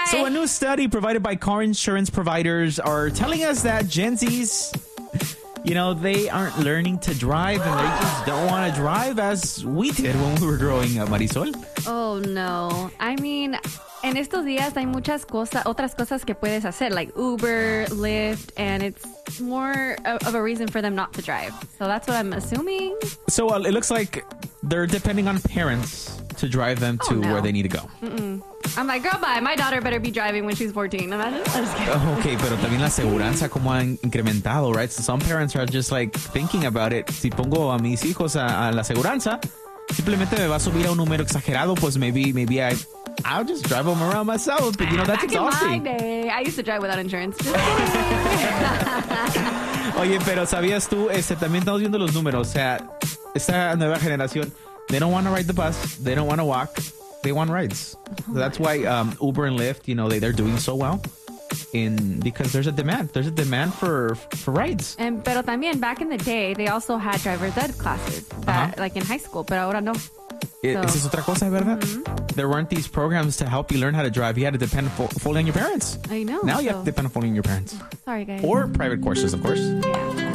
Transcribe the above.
So a new study provided by car insurance providers are telling us that Gen Zs, they aren't learning to drive and they just don't want to drive as we did when we were growing up, Marisol. Oh, no. I mean, en estos días hay otras cosas que puedes hacer, like Uber, Lyft, and it's more of a reason for them not to drive. So that's what I'm assuming. So it looks like they're depending on parents to drive them to where they need to go. I'm like, girl, bye. My daughter better be driving when she's 14. Imagine. I'm just kidding. Okay, pero también la aseguranza como ha incrementado, right? So some parents are just like thinking about it. Si pongo a mis hijos a la aseguranza, simplemente me va a subir a un número exagerado, pues maybe I'll just drive them around myself. But, that's exhausting. Back in my day, I used to drive without insurance. Oye, pero ¿sabías tú? También estamos viendo los números. O sea, esta nueva generación, they don't want to ride the bus. They don't want to walk. They want rides. So that's why Uber and Lyft, they're doing so well. Because there's a demand. There's a demand for rides. Pero también, back in the day, they also had driver's ed classes, like in high school. Pero ahora no. Esa es otra cosa, ¿verdad? There weren't these programs to help you learn how to drive. You had to depend fully on your parents. I know. Now you have to depend fully on your parents. Sorry, guys. Or private courses, of course. Yeah.